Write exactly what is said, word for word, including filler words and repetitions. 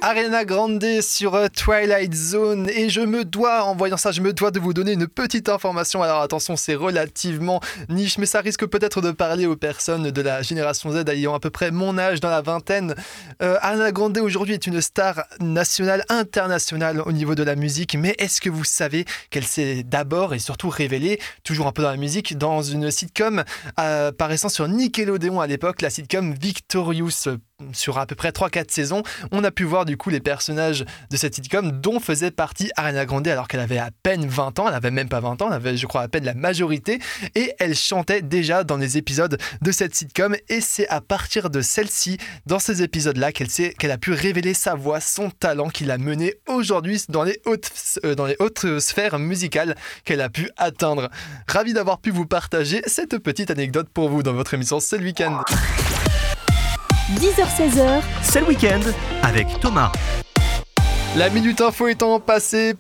Ariana Grande sur Twilight Zone et je me dois, en voyant ça, je me dois de vous donner une petite information. Alors attention, c'est relativement niche, mais ça risque peut-être de parler aux personnes de la génération Z ayant à peu près mon âge, dans la vingtaine. Euh, Ariana Grande aujourd'hui est une star nationale, internationale au niveau de la musique, mais est-ce que vous savez qu'elle s'est d'abord et surtout révélée, toujours un peu dans la musique, dans une sitcom euh, apparaissant sur Nickelodeon à l'époque, la sitcom Victorious. Sur à peu près trois quatre saisons, on a pu voir du coup les personnages de cette sitcom dont faisait partie Ariana Grande alors qu'elle avait à peine vingt ans, elle avait même pas vingt ans, elle avait je crois à peine la majorité et elle chantait déjà dans les épisodes de cette sitcom et c'est à partir de celle-ci, dans ces épisodes-là, qu'elle, sait, qu'elle a pu révéler sa voix, son talent qui l'a menée aujourd'hui dans les hautes, euh, dans les hautes sphères musicales qu'elle a pu atteindre. Ravi d'avoir pu vous partager cette petite anecdote pour vous dans votre émission C'est le week-end. dix heures seize heures, C'est le week-end avec Thomas. La Minute Info étant passée,